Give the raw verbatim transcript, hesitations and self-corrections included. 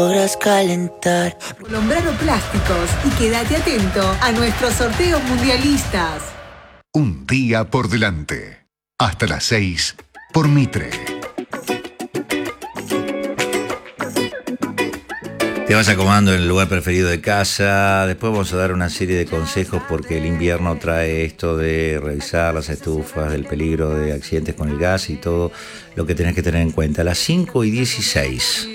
Podrás calentar. Lombrano Plásticos y quédate atento a nuestros sorteos mundialistas. Un día por delante. Hasta las seis por Mitre. Te vas acomodando en el lugar preferido de casa. Después vamos a dar una serie de consejos porque el invierno trae esto de revisar las estufas, del peligro de accidentes con el gas y todo lo que tenés que tener en cuenta. A las cinco y dieciséis.